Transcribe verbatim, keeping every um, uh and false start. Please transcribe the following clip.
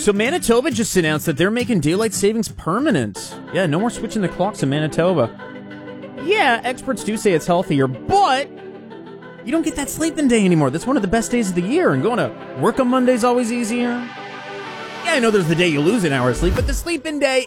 So Manitoba just announced that they're making daylight savings permanent. Yeah, no more switching the clocks in Manitoba. Yeah, experts do say it's healthier, but you don't get that sleeping day anymore. That's one of the best days of the year, and going to work on Monday's always easier. Yeah, I know there's the day you lose an hour of sleep, but the sleeping day